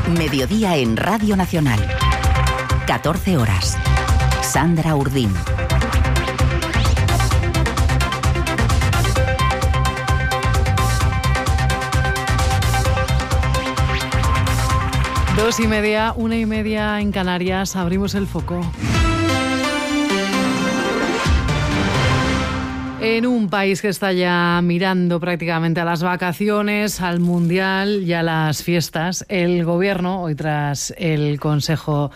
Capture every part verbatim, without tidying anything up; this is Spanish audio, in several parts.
Mediodía en Radio Nacional. catorce horas. Sandra Urdín. Dos y media, una y media en Canarias. Abrimos el foco. En un país que está ya mirando prácticamente a las vacaciones, al Mundial y a las fiestas, el Gobierno, hoy tras el Consejo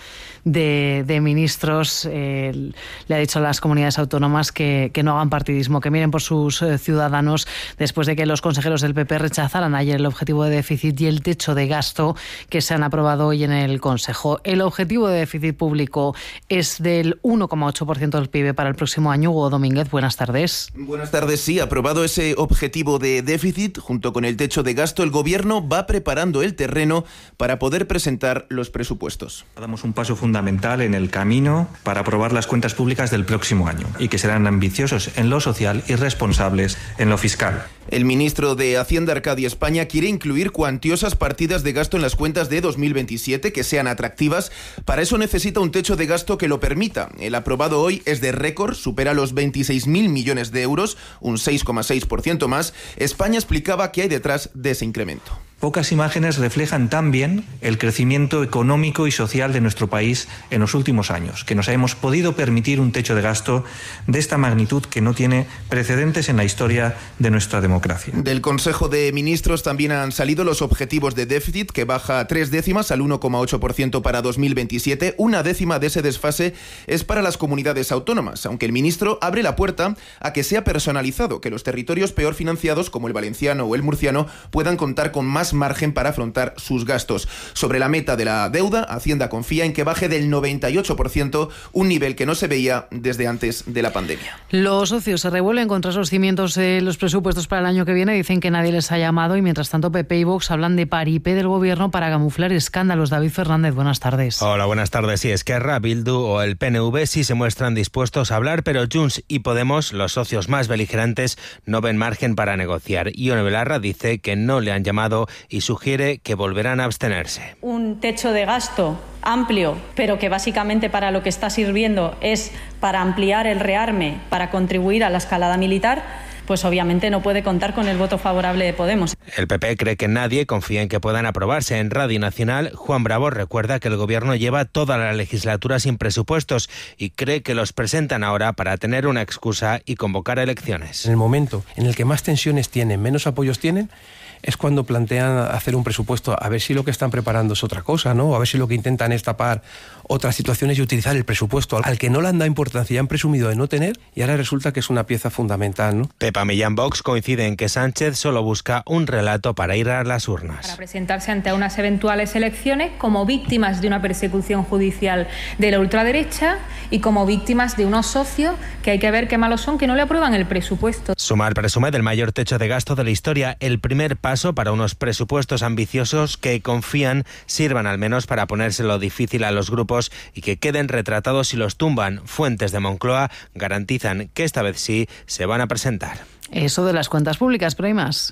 de, de Ministros, eh, le ha dicho a las comunidades autónomas que, que no hagan partidismo, que miren por sus eh, ciudadanos, después de que los consejeros del P P rechazaran ayer el objetivo de déficit y el techo de gasto que se han aprobado hoy en el Consejo. El objetivo de déficit público es del uno coma ocho por ciento del P I B para el próximo año. Hugo Domínguez, buenas tardes. Buenas tardes. Sí, aprobado ese objetivo de déficit, junto con el techo de gasto, el Gobierno va preparando el terreno para poder presentar los presupuestos. Damos un paso fundamental en el camino para aprobar las cuentas públicas del próximo año y que serán ambiciosos en lo social y responsables en lo fiscal. El ministro de Hacienda, Arcadio España, quiere incluir cuantiosas partidas de gasto en las cuentas de dos mil veintisiete que sean atractivas. Para eso necesita un techo de gasto que lo permita. El aprobado hoy es de récord, supera los veintiséis mil millones de euros, un seis coma seis por ciento más. España explicaba qué hay detrás de ese incremento. Pocas imágenes reflejan tan bien el crecimiento económico y social de nuestro país en los últimos años, que nos hemos podido permitir un techo de gasto de esta magnitud que no tiene precedentes en la historia de nuestra democracia. Del Consejo de Ministros también han salido los objetivos de déficit, que baja tres décimas al uno coma ocho por ciento para dos mil veintisiete. Una décima de ese desfase es para las comunidades autónomas, aunque el ministro abre la puerta a que sea personalizado, que los territorios peor financiados, como el valenciano o el murciano, puedan contar con más margen para afrontar sus gastos. Sobre la meta de la deuda, Hacienda confía en que baje del noventa y ocho por ciento, un nivel que no se veía desde antes de la pandemia. Los socios se revuelven contra esos cimientos de los presupuestos para el año que viene. Dicen que nadie les ha llamado y mientras tanto P P y Vox hablan de paripé del Gobierno para camuflar escándalos. David Fernández, buenas tardes. Hola, buenas tardes. Sí, Esquerra, Bildu o el P N V sí se muestran dispuestos a hablar, pero Junts y Podemos, los socios más beligerantes, no ven margen para negociar. Ione Belarra dice que no le han llamado y sugiere que volverán a abstenerse. Un techo de gasto amplio, pero que básicamente para lo que está sirviendo es para ampliar el rearme, para contribuir a la escalada militar, pues obviamente no puede contar con el voto favorable de Podemos. El P P cree que nadie confía en que puedan aprobarse. En Radio Nacional, Juan Bravo recuerda que el Gobierno lleva toda la legislatura sin presupuestos y cree que los presentan ahora para tener una excusa y convocar elecciones. En el momento en el que más tensiones tienen, menos apoyos tienen, es cuando plantean hacer un presupuesto, a ver si lo que están preparando es otra cosa, ¿no? A ver si lo que intentan es tapar otras situaciones y utilizar el presupuesto al que no le han dado importancia y han presumido de no tener, y ahora resulta que es una pieza fundamental, ¿no? Pepa Millán Vox coincide en que Sánchez solo busca un relato para ir a las urnas. Para presentarse ante unas eventuales elecciones como víctimas de una persecución judicial de la ultraderecha y como víctimas de unos socios que hay que ver qué malos son, que no le aprueban el presupuesto. Sumar presume del mayor techo de gasto de la historia, el primer paso para unos presupuestos ambiciosos que confían sirvan al menos para ponérselo difícil a los grupos y que queden retratados si los tumban. Fuentes de Moncloa garantizan que esta vez sí se van a presentar. Eso de las cuentas públicas, pero hay más.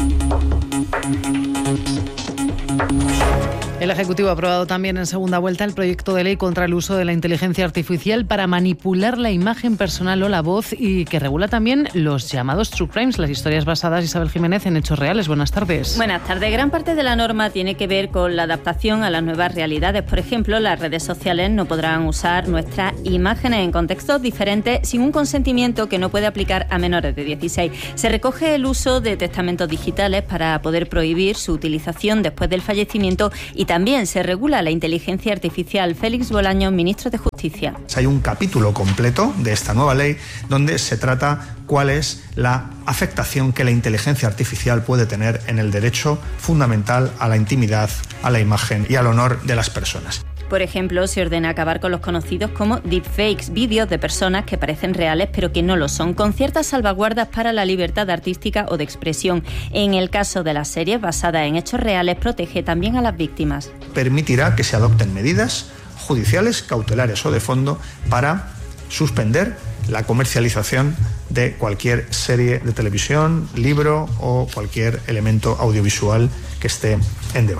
El Ejecutivo ha aprobado también en segunda vuelta el proyecto de ley contra el uso de la inteligencia artificial para manipular la imagen personal o la voz y que regula también los llamados true crimes, las historias basadas, Isabel Jiménez, en hechos reales. Buenas tardes. Buenas tardes. Gran parte de la norma tiene que ver con la adaptación a las nuevas realidades. Por ejemplo, las redes sociales no podrán usar nuestras imágenes en contextos diferentes sin un consentimiento que no puede aplicar a menores de dieciséis. Se recoge el uso de testamentos digitales para poder prohibir su utilización después del fallecimiento y también se regula la inteligencia artificial. Félix Bolaños, ministro de Justicia. Hay un capítulo completo de esta nueva ley donde se trata cuál es la afectación que la inteligencia artificial puede tener en el derecho fundamental a la intimidad, a la imagen y al honor de las personas. Por ejemplo, se ordena acabar con los conocidos como deepfakes, vídeos de personas que parecen reales pero que no lo son, con ciertas salvaguardas para la libertad artística o de expresión. En el caso de las series basadas en hechos reales, protege también a las víctimas. Permitirá que se adopten medidas judiciales, cautelares o de fondo para suspender la comercialización de cualquier serie de televisión, libro o cualquier elemento audiovisual que esté en debate.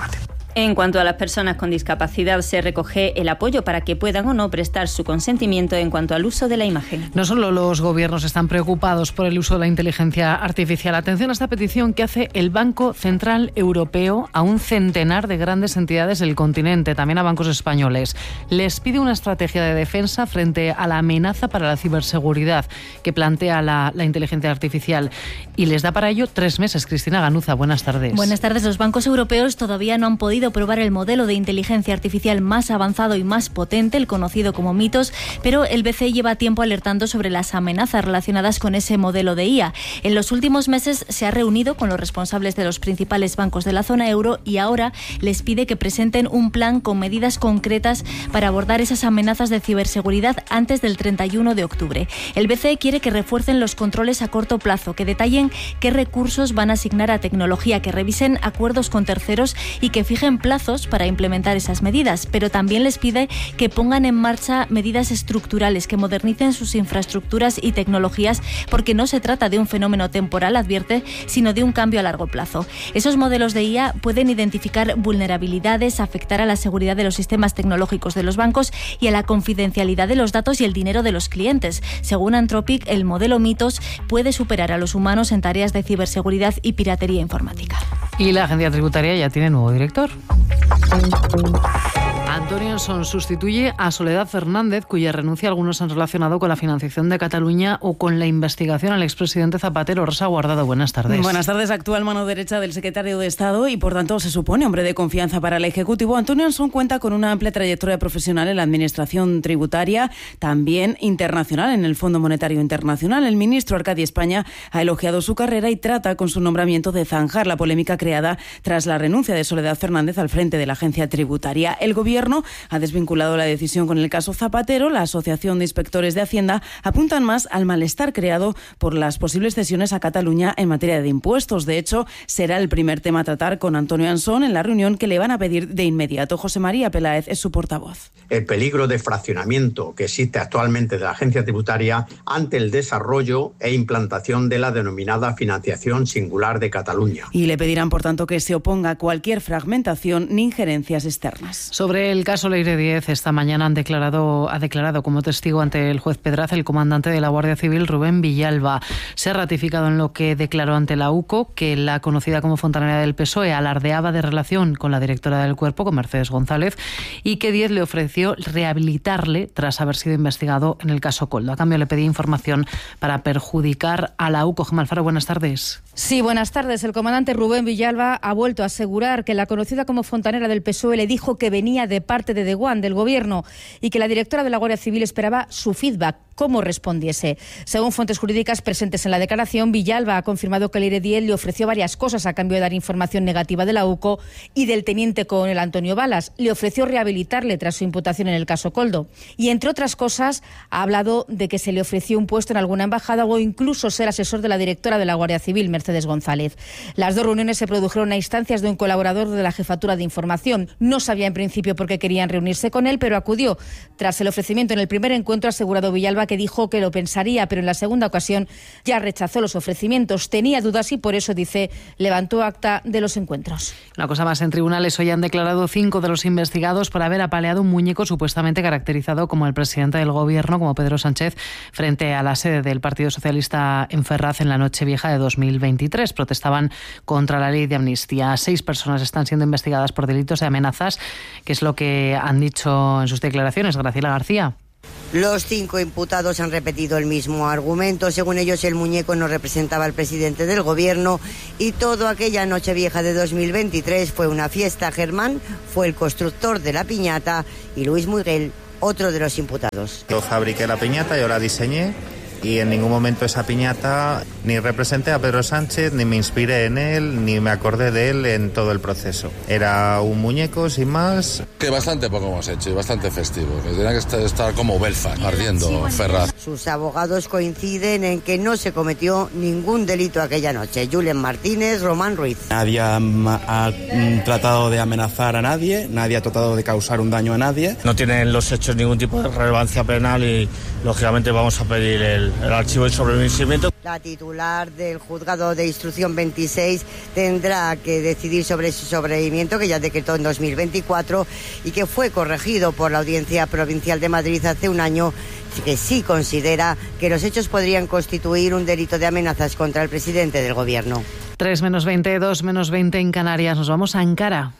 En cuanto a las personas con discapacidad, se recoge el apoyo para que puedan o no prestar su consentimiento en cuanto al uso de la imagen. No solo los gobiernos están preocupados por el uso de la inteligencia artificial. Atención a esta petición que hace el Banco Central Europeo a un centenar de grandes entidades del continente, también a bancos españoles. Les pide una estrategia de defensa frente a la amenaza para la ciberseguridad que plantea la, la inteligencia artificial. Y les da para ello tres meses. Cristina Ganuza, buenas tardes. Buenas tardes. Los bancos europeos todavía no han podido probar el modelo de inteligencia artificial más avanzado y más potente, el conocido como Mythos, pero el B C E lleva tiempo alertando sobre las amenazas relacionadas con ese modelo de I A. En los últimos meses se ha reunido con los responsables de los principales bancos de la zona euro y ahora les pide que presenten un plan con medidas concretas para abordar esas amenazas de ciberseguridad antes del treinta y uno de octubre. El B C E quiere que refuercen los controles a corto plazo, que detallen qué recursos van a asignar a tecnología, que revisen acuerdos con terceros y que fijen plazos para implementar esas medidas, pero también les pide que pongan en marcha medidas estructurales, que modernicen sus infraestructuras y tecnologías, porque no se trata de un fenómeno temporal, advierte, sino de un cambio a largo plazo. Esos modelos de I A pueden identificar vulnerabilidades, afectar a la seguridad de los sistemas tecnológicos de los bancos y a la confidencialidad de los datos y el dinero de los clientes. Según Anthropic, el modelo Mythos puede superar a los humanos en tareas de ciberseguridad y piratería informática. Y la agencia tributaria ya tiene nuevo director. Antonio Ansón sustituye a Soledad Fernández, cuya renuncia algunos han relacionado con la financiación de Cataluña o con la investigación al expresidente Zapatero. Rosa Guardado, buenas tardes. Buenas tardes. Actual mano derecha del secretario de Estado y, por tanto, se supone hombre de confianza para el Ejecutivo. Antonio Ansón cuenta con una amplia trayectoria profesional en la administración tributaria, también internacional en el Fondo Monetario Internacional. El ministro Arcadi España ha elogiado su carrera y trata con su nombramiento de zanjar la polémica creada tras la renuncia de Soledad Fernández al frente de la agencia tributaria. El gobierno ha desvinculado la decisión con el caso Zapatero. La Asociación de Inspectores de Hacienda apuntan más al malestar creado por las posibles cesiones a Cataluña en materia de impuestos. De hecho, será el primer tema a tratar con Antonio Ansón en la reunión que le van a pedir de inmediato. José María Peláez es su portavoz. El peligro de fraccionamiento que existe actualmente de la agencia tributaria ante el desarrollo e implantación de la denominada financiación singular de Cataluña. Y le pedirán, por tanto, que se oponga a cualquier fragmentación ni injerencias externas. Sobre el caso Leire Díez, esta mañana han declarado, ha declarado como testigo ante el juez Pedraz el comandante de la Guardia Civil, Rubén Villalba. Se ha ratificado en lo que declaró ante la U C O que la conocida como fontanera del P S O E alardeaba de relación con la directora del cuerpo, con Mercedes González, y que Díez le ofreció rehabilitarle tras haber sido investigado en el caso Koldo. A cambio le pedí información para perjudicar a la U C O. Gemma Alfaro, buenas tardes. Sí, buenas tardes. El comandante Rubén Villalba ha vuelto a asegurar que la conocida como fontanera del P S O E le dijo que venía de parte de Deguán, del Gobierno, y que la directora de la Guardia Civil esperaba su feedback, cómo respondiese. Según fuentes jurídicas presentes en la declaración, Villalba ha confirmado que Leire Díez le ofreció varias cosas a cambio de dar información negativa de la U C O y del teniente coronel Antonio Balas. Le ofreció rehabilitarle tras su imputación en el caso Koldo. Y, entre otras cosas, ha hablado de que se le ofreció un puesto en alguna embajada o incluso ser asesor de la directora de la Guardia Civil, Mercedes González. Las dos reuniones se produjeron a instancias de un colaborador de la Jefatura de Información. No sabía en principio por qué querían reunirse con él, pero acudió. Tras el ofrecimiento en el primer encuentro, ha asegurado Villalba que dijo que lo pensaría, pero en la segunda ocasión ya rechazó los ofrecimientos. Tenía dudas y por eso, dice, levantó acta de los encuentros. Una cosa más, en tribunales hoy han declarado cinco de los investigados por haber apaleado un muñeco supuestamente caracterizado como el presidente del Gobierno, como Pedro Sánchez, frente a la sede del Partido Socialista en Ferraz en la Nochevieja de dos mil veintitrés. Protestaban contra la ley de amnistía. Seis personas están siendo investigadas por delitos de amenazas, que es lo que han dicho en sus declaraciones. Graciela García. Los cinco imputados han repetido el mismo argumento. Según ellos, el muñeco no representaba al presidente del Gobierno y todo aquella Nochevieja de dos mil veintitrés fue una fiesta. Germán fue el constructor de la piñata y Luis Miguel, otro de los imputados. Yo fabriqué la piñata, yo la diseñé y en ningún momento esa piñata ni representé a Pedro Sánchez, ni me inspiré en él, ni me acordé de él en todo el proceso. Era un muñeco, sin más. Que bastante poco hemos hecho y bastante festivo, que tenía que estar, estar como Belfast, ardiendo Ferraz. Sus abogados coinciden en que no se cometió ningún delito aquella noche. Julen Martínez, Román Ruiz. Nadie ha, ha tratado de amenazar a nadie, nadie ha tratado de causar un daño a nadie. No tienen los hechos ningún tipo de relevancia penal y, lógicamente, vamos a pedir el el, el archivo de sobreseimiento. La titular del juzgado de instrucción veintiséis tendrá que decidir sobre su sobreseimiento, que ya decretó en dos mil veinticuatro y que fue corregido por la Audiencia Provincial de Madrid hace un año, que sí considera que los hechos podrían constituir un delito de amenazas contra el presidente del Gobierno. tres menos veinte, dos menos veinte en Canarias. Nos vamos a Ankara.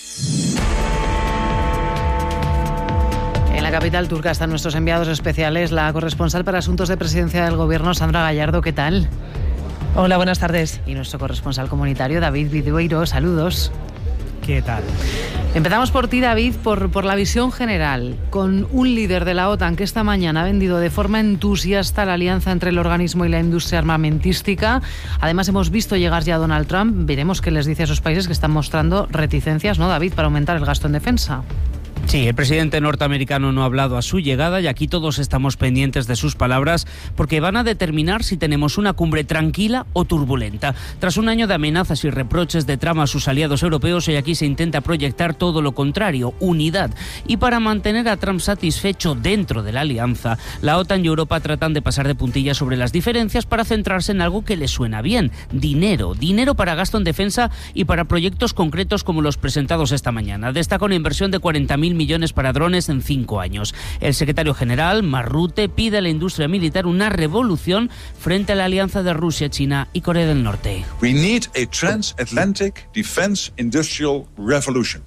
En la capital turca están nuestros enviados especiales, la corresponsal para asuntos de presidencia del Gobierno, Sandra Gallardo. ¿Qué tal? Hola, buenas tardes. Y nuestro corresponsal comunitario, David Vidueiro. Saludos. ¿Qué tal? Empezamos por ti, David, por, por la visión general, con un líder de la OTAN que esta mañana ha vendido de forma entusiasta la alianza entre el organismo y la industria armamentística. Además, hemos visto llegar ya a Donald Trump. Veremos qué les dice a esos países que están mostrando reticencias, ¿no, David?, para aumentar el gasto en defensa. Sí, el presidente norteamericano no ha hablado a su llegada y aquí todos estamos pendientes de sus palabras porque van a determinar si tenemos una cumbre tranquila o turbulenta. Tras un año de amenazas y reproches de Trump a sus aliados europeos, hoy aquí se intenta proyectar todo lo contrario, unidad. Y para mantener a Trump satisfecho dentro de la alianza, la OTAN y Europa tratan de pasar de puntillas sobre las diferencias para centrarse en algo que les suena bien: dinero. Dinero para gasto en defensa y para proyectos concretos como los presentados esta mañana. Destaca una inversión de cuarenta mil millones para drones en cinco años. El secretario general, Mark Rutte, pide a la industria militar una revolución frente a la alianza de Rusia, China y Corea del Norte. We need a transatlantic defense industrial revolution.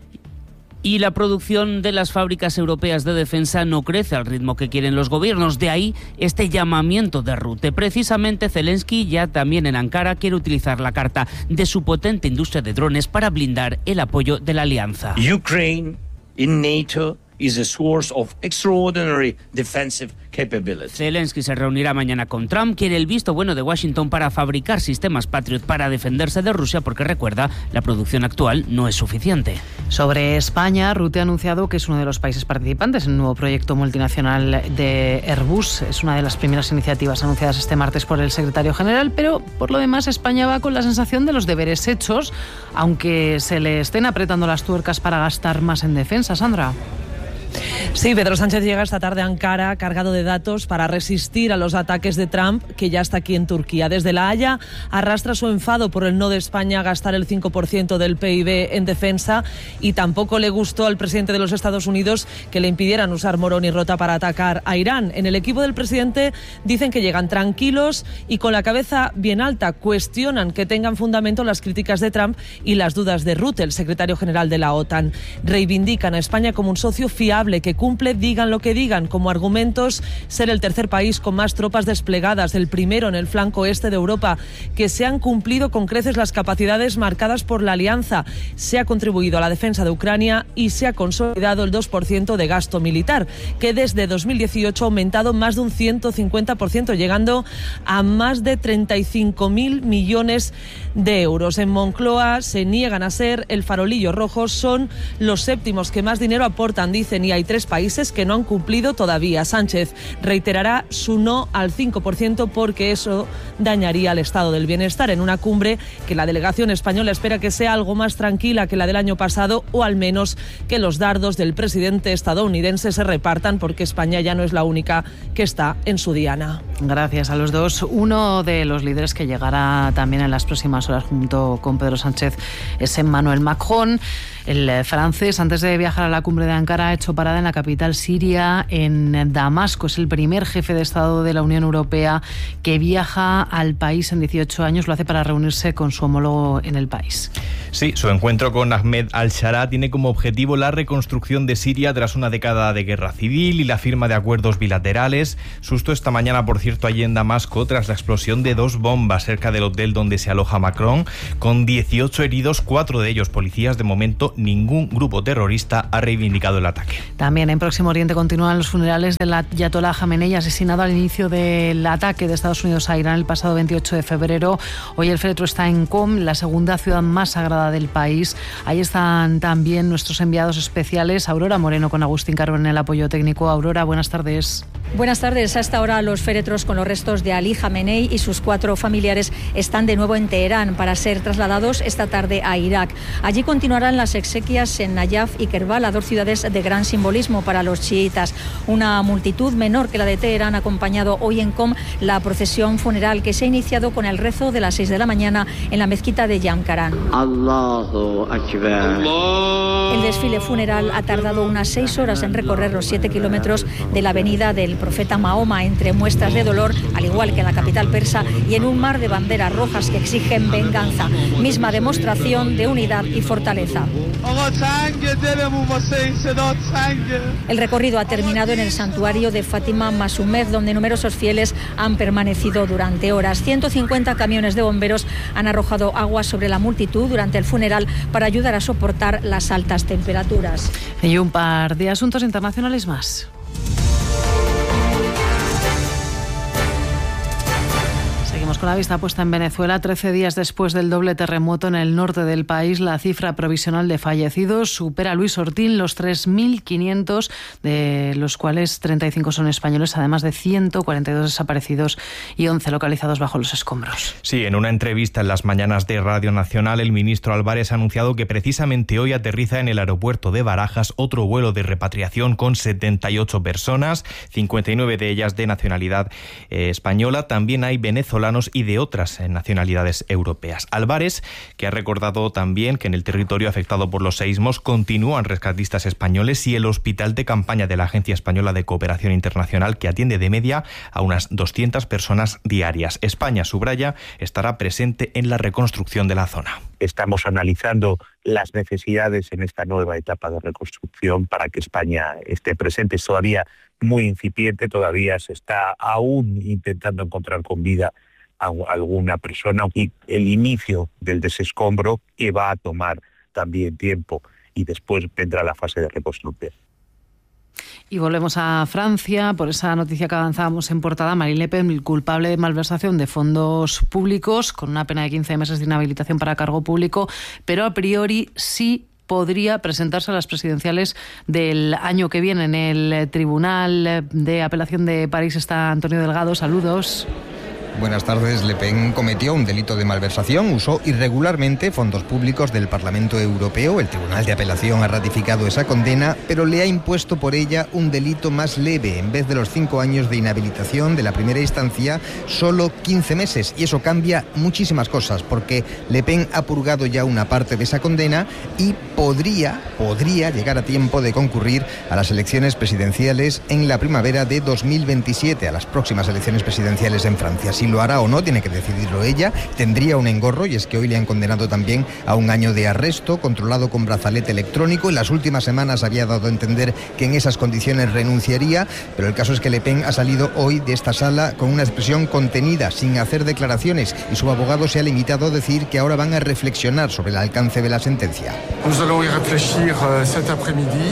Y la producción de las fábricas europeas de defensa no crece al ritmo que quieren los gobiernos. De ahí este llamamiento de Rutte. Precisamente Zelensky, ya también en Ankara, quiere utilizar la carta de su potente industria de drones para blindar el apoyo de la alianza. Ukraine in NATO is a source of extraordinary defensive capability. Zelensky se reunirá mañana con Trump. Quiere el visto bueno de Washington para fabricar sistemas Patriot para defenderse de Rusia, porque recuerda, la producción actual no es suficiente. Sobre España, Rutte ha anunciado que es uno de los países participantes en el nuevo proyecto multinacional de Airbus. Es una de las primeras iniciativas anunciadas este martes por el secretario general, pero por lo demás España va con la sensación de los deberes hechos, aunque se le estén apretando las tuercas para gastar más en defensa. Sandra. Sí, Pedro Sánchez llega esta tarde a Ankara cargado de datos para resistir a los ataques de Trump, que ya está aquí en Turquía. Desde La Haya arrastra su enfado por el no de España a gastar el cinco por ciento del P I B en defensa, y tampoco le gustó al presidente de los Estados Unidos que le impidieran usar Morón y Rota para atacar a Irán. En el equipo del presidente dicen que llegan tranquilos y con la cabeza bien alta. Cuestionan que tengan fundamento las críticas de Trump y las dudas de Rutte, el secretario general de la OTAN. Reivindican a España como un socio fiable que cumple, digan lo que digan. Como argumentos, ser el tercer país con más tropas desplegadas, el primero en el flanco este de Europa, que se han cumplido con creces las capacidades marcadas por la alianza, se ha contribuido a la defensa de Ucrania y se ha consolidado el dos por ciento de gasto militar, que desde dos mil dieciocho ha aumentado más de un ciento cincuenta por ciento, llegando a más de treinta y cinco mil millones de euros. En Moncloa se niegan a ser el farolillo rojo, son los séptimos que más dinero aportan, dicen, y hay tres países que no han cumplido todavía. Sánchez reiterará su no al cinco por ciento porque eso dañaría al estado del bienestar en una cumbre que la delegación española espera que sea algo más tranquila que la del año pasado, o al menos que los dardos del presidente estadounidense se repartan, porque España ya no es la única que está en su diana. Gracias a los dos. Uno de los líderes que llegará también en las próximas horas junto con Pedro Sánchez es Emmanuel Macron. El francés, antes de viajar a la cumbre de Ankara, ha hecho parada en la capital siria, en Damasco. Es el primer jefe de Estado de la Unión Europea que viaja al país en dieciocho años. Lo hace para reunirse con su homólogo en el país. Sí, su encuentro con Ahmed al-Shara tiene como objetivo la reconstrucción de Siria tras una década de guerra civil y la firma de acuerdos bilaterales. Susto esta mañana, por cierto, allí en Damasco, tras la explosión de dos bombas cerca del hotel donde se aloja Macron, con dieciocho heridos, cuatro de ellos policías. De momento, ningún grupo terrorista ha reivindicado el ataque. También en Próximo Oriente continúan los funerales del ayatolá Jamenei, asesinado al inicio del ataque de Estados Unidos a Irán el pasado veintiocho de febrero. Hoy el féretro está en Qom, la segunda ciudad más sagrada del país. Ahí están también nuestros enviados especiales, Aurora Moreno con Agustín Carbón en el apoyo técnico. Aurora, buenas tardes. Buenas tardes. Hasta ahora los féretros con los restos de Ali Khamenei y sus cuatro familiares están de nuevo en Teherán para ser trasladados esta tarde a Irak. Allí continuarán las exequias en Nayaf y Kerbala, dos ciudades de gran simbolismo para los chiitas. Una multitud menor que la de Teherán ha acompañado hoy en Qom la procesión funeral que se ha iniciado con el rezo de las seis de la mañana en la mezquita de Jamkaran. Allahu Akbar. El desfile funeral ha tardado unas seis horas en recorrer los siete kilómetros de la avenida del profeta Mahoma, entre muestras de dolor, al igual que en la capital persa, y en un mar de banderas rojas que exigen venganza, misma demostración de unidad y fortaleza. El recorrido ha terminado en el santuario de Fátima Masumed, donde numerosos fieles han permanecido durante horas. ciento cincuenta camiones de bomberos han arrojado agua sobre la multitud durante el funeral para ayudar a soportar las altas temperaturas. Y un par de asuntos internacionales más. Con la vista puesta en Venezuela, trece días después del doble terremoto en el norte del país, la cifra provisional de fallecidos supera, Luis Ortín, los tres mil quinientos, de los cuales treinta y cinco son españoles, además de ciento cuarenta y dos desaparecidos y once localizados bajo los escombros. Sí, en una entrevista en las mañanas de Radio Nacional, el ministro Álvarez ha anunciado que precisamente hoy aterriza en el aeropuerto de Barajas otro vuelo de repatriación con setenta y ocho personas, cincuenta y nueve de ellas de nacionalidad eh, española. También hay venezolanos y de otras nacionalidades europeas. Álvarez, que ha recordado también que en el territorio afectado por los seísmos continúan rescatistas españoles y el hospital de campaña de la Agencia Española de Cooperación Internacional, que atiende de media a unas doscientas personas diarias. España, subraya, estará presente en la reconstrucción de la zona. Estamos analizando las necesidades en esta nueva etapa de reconstrucción para que España esté presente. Es todavía muy incipiente, todavía se está aún intentando encontrar con vida a alguna persona, y el inicio del desescombro que va a tomar también tiempo, y después vendrá la fase de reconstrucción. Y volvemos a Francia por esa noticia que avanzábamos en portada. Marine Le Pen, culpable de malversación de fondos públicos, con una pena de quince meses de inhabilitación para cargo público, pero a priori sí podría presentarse a las presidenciales del año que viene. En el Tribunal de Apelación de París está Antonio Delgado. Saludos. Buenas tardes. Le Pen cometió un delito de malversación, usó irregularmente fondos públicos del Parlamento Europeo. El Tribunal de Apelación ha ratificado esa condena, pero le ha impuesto por ella un delito más leve. En vez de los cinco años de inhabilitación de la primera instancia, solo quince meses. Y eso cambia muchísimas cosas, porque Le Pen ha purgado ya una parte de esa condena y podría, podría llegar a tiempo de concurrir a las elecciones presidenciales en la primavera de dos mil veintisiete, a las próximas elecciones presidenciales en Francia. Si lo hará o no, tiene que decidirlo ella. Tendría un engorro, y es que hoy le han condenado también a un año de arresto controlado con brazalete electrónico. En las últimas semanas había dado a entender que en esas condiciones renunciaría, pero el caso es que Le Pen ha salido hoy de esta sala con una expresión contenida, sin hacer declaraciones, y su abogado se ha limitado a decir que ahora van a reflexionar sobre el alcance de la sentencia. Nous allons y réfléchir cet après-midi.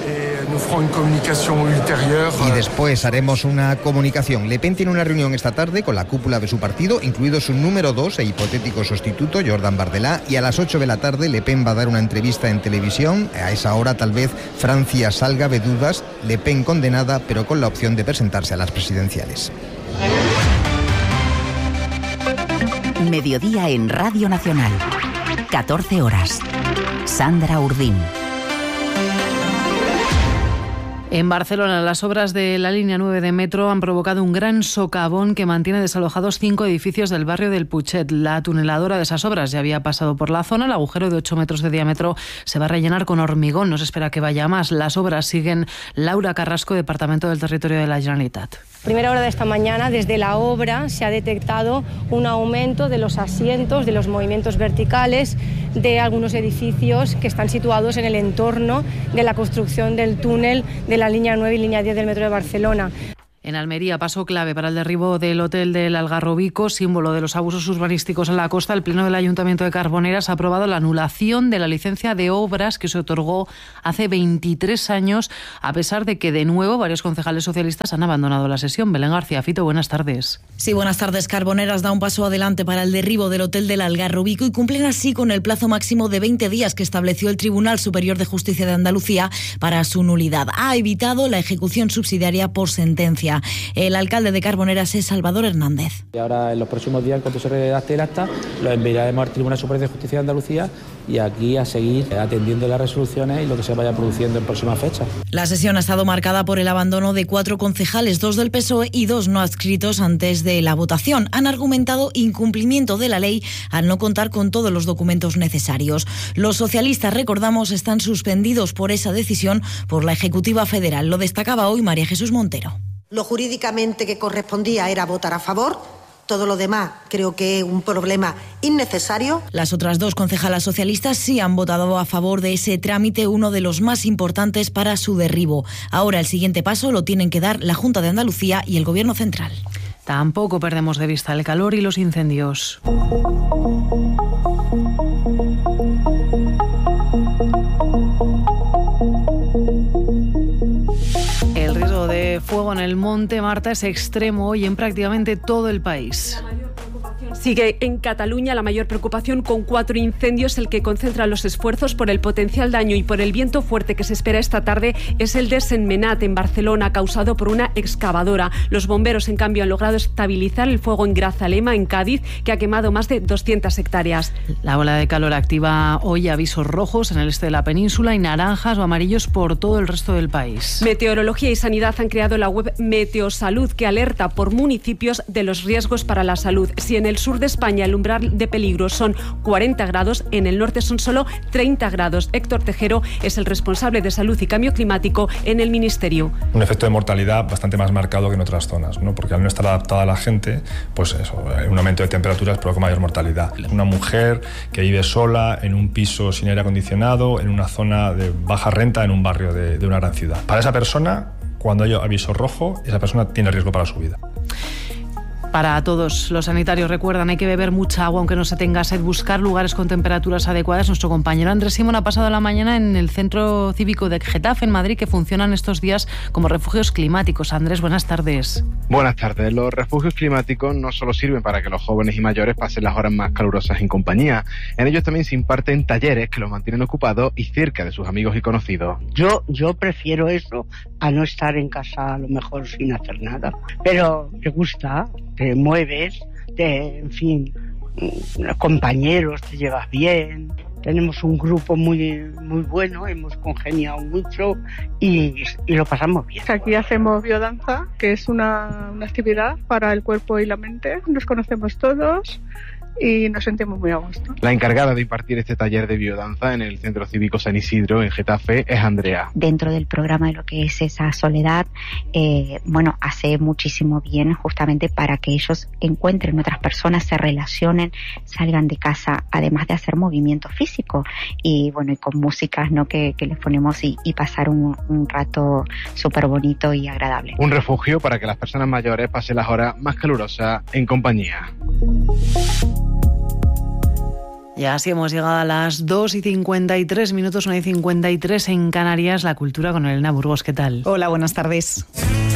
Y después haremos una comunicación. Le Pen tiene una reunión esta tarde con la cúpula de su partido, incluido su número dos e hipotético sustituto, Jordan Bardella, y a las ocho de la tarde Le Pen va a dar una entrevista en televisión. A esa hora tal vez Francia salga de dudas. Le Pen condenada, pero con la opción de presentarse a las presidenciales. Mediodía en Radio Nacional. catorce horas. Sandra Urdín. En Barcelona, las obras de la línea nueve de metro han provocado un gran socavón que mantiene desalojados cinco edificios del barrio del Putxet. La tuneladora de esas obras ya había pasado por la zona. El agujero de ocho metros de diámetro se va a rellenar con hormigón. No se espera que vaya más. Las obras siguen. Laura Carrasco, Departamento del Territorio de la Generalitat. Primera hora de esta mañana, desde la obra se ha detectado un aumento de los asientos, de los movimientos verticales de algunos edificios que están situados en el entorno de la construcción del túnel de la línea nueve y línea diez del metro de Barcelona. En Almería, paso clave para el derribo del hotel del Algarrobico, símbolo de los abusos urbanísticos en la costa. El Pleno del Ayuntamiento de Carboneras ha aprobado la anulación de la licencia de obras que se otorgó hace veintitrés años, a pesar de que, de nuevo, varios concejales socialistas han abandonado la sesión. Belén García Fito, buenas tardes. Sí, buenas tardes. Carboneras da un paso adelante para el derribo del hotel del Algarrobico y cumplen así con el plazo máximo de veinte días que estableció el Tribunal Superior de Justicia de Andalucía para su nulidad. Ha evitado la ejecución subsidiaria por sentencia. Andalucía. El alcalde de Carboneras es Salvador Hernández. Y ahora en los próximos días, en cuanto se redacte el acta, lo enviaremos al Tribunal Superior de Justicia de Andalucía y aquí a seguir atendiendo las resoluciones y lo que se vaya produciendo en próximas fechas. La sesión ha estado marcada por el abandono de cuatro concejales, dos del P S O E y dos no adscritos antes de la votación. Han argumentado incumplimiento de la ley al no contar con todos los documentos necesarios. Los socialistas, recordamos, están suspendidos por esa decisión por la Ejecutiva Federal. Lo destacaba hoy María Jesús Montero. Lo jurídicamente que correspondía era votar a favor. Todo lo demás creo que es un problema innecesario. Las otras dos concejalas socialistas sí han votado a favor de ese trámite, uno de los más importantes para su derribo. Ahora el siguiente paso lo tienen que dar la Junta de Andalucía y el Gobierno central. Tampoco perdemos de vista el calor y los incendios. El riesgo de fuego en el Monte Marta es extremo hoy en prácticamente todo el país. Sigue en Cataluña la mayor preocupación, con cuatro incendios. El que concentra los esfuerzos por el potencial daño y por el viento fuerte que se espera esta tarde es el de Sentmenat, en Barcelona, causado por una excavadora. Los bomberos, en cambio, han logrado estabilizar el fuego en Grazalema, en Cádiz, que ha quemado más de doscientas hectáreas. La ola de calor activa hoy avisos rojos en el este de la península y naranjas o amarillos por todo el resto del país. Meteorología y Sanidad han creado la web Meteosalud, que alerta por municipios de los riesgos para la salud. Si en el sur de España el umbral de peligro son cuarenta grados, en el norte son solo treinta grados. Héctor Tejero es el responsable de Salud y Cambio Climático en el Ministerio. Un efecto de mortalidad bastante más marcado que en otras zonas, ¿no? Porque al no estar adaptada la gente, pues eso, un aumento de temperaturas provoca mayor mortalidad. Una mujer que vive sola en un piso sin aire acondicionado, en una zona de baja renta, en un barrio de, de una gran ciudad. Para esa persona, cuando hay aviso rojo, esa persona tiene riesgo para su vida. Para todos los sanitarios, recuerdan, hay que beber mucha agua aunque no se tenga sed, buscar lugares con temperaturas adecuadas. Nuestro compañero Andrés Simón ha pasado la mañana en el Centro Cívico de Getafe, en Madrid, que funcionan estos días como refugios climáticos. Andrés, buenas tardes. Buenas tardes. Los refugios climáticos no solo sirven para que los jóvenes y mayores pasen las horas más calurosas en compañía. En ellos también se imparten talleres que los mantienen ocupados y cerca de sus amigos y conocidos. Yo, yo prefiero eso a no estar en casa a lo mejor sin hacer nada. Pero me gusta, te mueves, te, en fin, compañeros, te llevas bien. Tenemos un grupo muy muy bueno, hemos congeniado mucho y, y lo pasamos bien. Aquí hacemos biodanza, que es una, una actividad para el cuerpo y la mente. Nos conocemos todos y nos sentimos muy a gusto. La encargada de impartir este taller de biodanza en el Centro Cívico San Isidro, en Getafe, es Andrea. Dentro del programa de lo que es esa soledad, eh, bueno, hace muchísimo bien justamente para que ellos encuentren otras personas, se relacionen, salgan de casa, además de hacer movimiento físico y bueno, y con músicas, ¿no?, que, que les ponemos y, y pasar un, un rato súper bonito y agradable. Un refugio para que las personas mayores pasen las horas más calurosas en compañía. Y así hemos llegado a las dos y cincuenta y tres minutos, una y cincuenta y tres en Canarias. La cultura con Elena Burgos. ¿Qué tal? Hola, buenas tardes.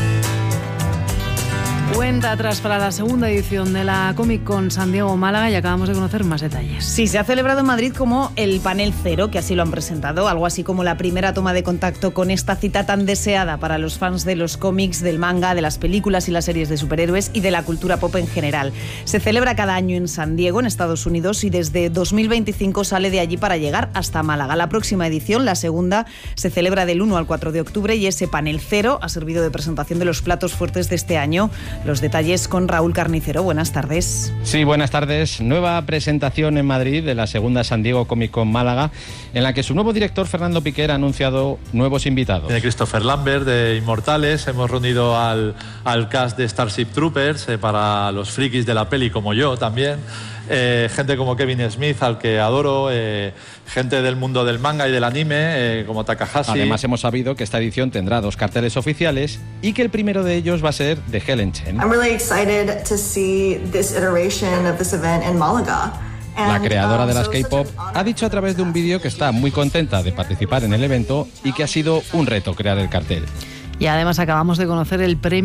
Cuenta atrás para la segunda edición de la Comic Con San Diego Málaga y acabamos de conocer más detalles. Sí, se ha celebrado en Madrid como el Panel Cero, que así lo han presentado, algo así como la primera toma de contacto con esta cita tan deseada para los fans de los cómics, del manga, de las películas y las series de superhéroes y de la cultura pop en general. Se celebra cada año en San Diego, en Estados Unidos, y desde dos mil veinticinco sale de allí para llegar hasta Málaga. La próxima edición, la segunda, se celebra del uno al cuatro de octubre y ese Panel Cero ha servido de presentación de los platos fuertes de este año. Los detalles con Raúl Carnicero. Buenas tardes. Sí, buenas tardes. Nueva presentación en Madrid de la segunda San Diego Comic Con Málaga, en la que su nuevo director, Fernando Piquer, ha anunciado nuevos invitados. De Christopher Lambert, de Inmortales. Hemos reunido al, al cast de Starship Troopers, eh, para los frikis de la peli como yo también. Eh, gente como Kevin Smith, al que adoro, eh, gente del mundo del manga y del anime, eh, como Takahashi. Además, hemos sabido que esta edición tendrá dos carteles oficiales y que el primero de ellos va a ser de Helen Chen. I'm really excited to see this iteration of this event in Málaga. La creadora de las K-pop ha dicho a través de un vídeo que está muy contenta de participar en el evento y que ha sido un reto crear el cartel. Y además acabamos de conocer el premio